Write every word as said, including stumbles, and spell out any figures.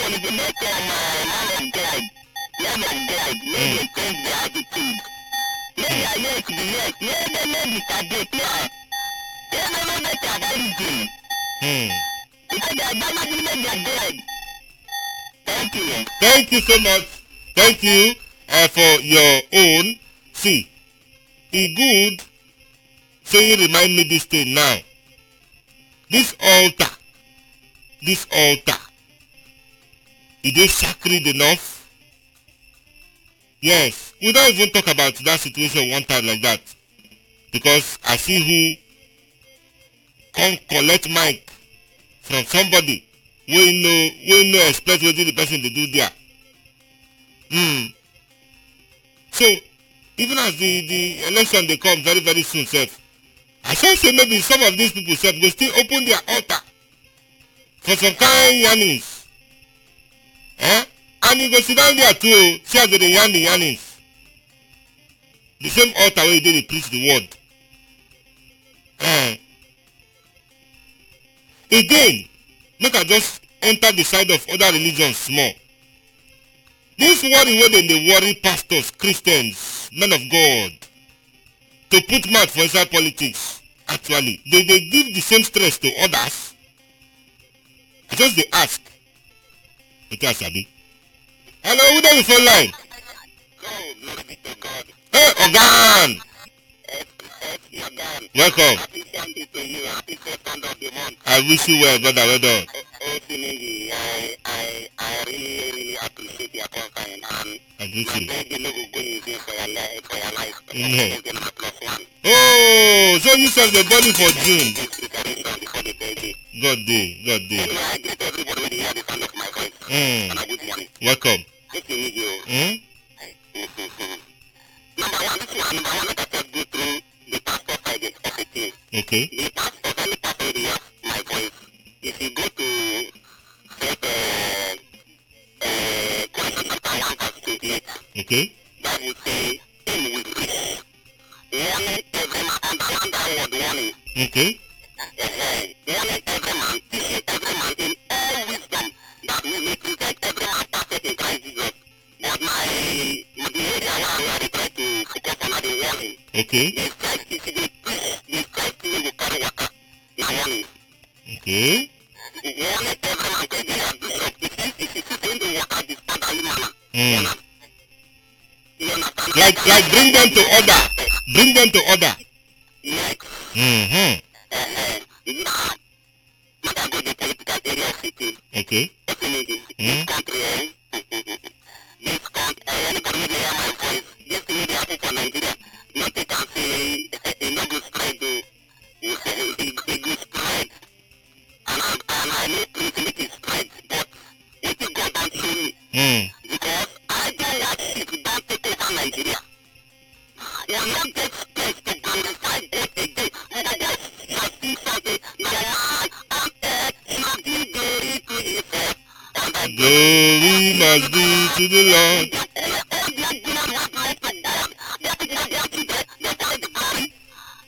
from the nature of my man of God, man of God, may they change their attitude. May their yes be yes, may they may be target clear. May they may make a religion. Hmm. Because they are not even their God. Thank you. Thank you so much. Thank you uh, for your own. See, it good. Say you remind me this thing now. This altar, this altar, is it sacred enough? Yes, we don't even talk about that situation one time like that. Because I see who can collect mic from somebody we know we know expect what the person to do there. Hmm. So even as the, the election they come very very soon, sef, I shall say maybe some of these people sef go still open their altar for some kind yarnings. Eh? And you go sit down there too, see as they dey yarn the yarnings. The same altar where they dey preach the word. Eh. Again, make I just enter the side of other religions small. This worry wey dem dey worry pastors, Christians, men of God, to put mouth for inside politics, actually, they dey give the same stress to others. I just dey ask. Okay, Asabi. Hello, who dey with phone line? Oh, glory be to God. Hey, Ogan! Welcome. Happy Sunday to you. Happy second of the month. I wish you well, brother. Well done. Oh, Sinigi, I, I, I really, really appreciate your concern. And I greet my you. baby no go go easy for your life. For your life. Mhm. Give them a plus one. Oh, so you serve the body for June. This preparation before the baby. God day, God day. Anyway, I greet everybody when they hear the sound of my voice. Mm. And I good morning. Welcome. This is you. Mm? Number one, this is number one. Let us just go through the pastor side of the thing. Okay. The pastor, any pastor hears my voice. If you go to set uh, uh, Colossians chapter one verse twenty-eight, Okay. that will say, him will preach. Warning every man, understand that word warning. Okay. Uh, warning every man, teaching every man in all wisdom, that we may present every man perfect in Christ Jesus. But my, my the area where I try to focus on the warning. Okay. The Christ is the preach, the Christ will carry water. My warning. Okay. Warning every man, take the bishop, if you if you sit in the water, the standard man. Mm. You understand? Like, like bring them to order. Bring them to order. Yes. Mm-hmm. Uh-huh. Now, let us go to the political area of city. Okay. Definitely, Mm. this country, eh? This country, uh, anybody will hear my voice. This thing will happen for Nigeria. Not they can say, it no go spread, though. You say, it, it go spread. And I, and I know please make it spread, but it will go down to me. Mm. Because I don't want shit don't take over Nigeria. We are not get space to glorify God again. We are just shouting something. My life, I'm dead. Shouting glory to Himself. And I Glory must be to the Lord.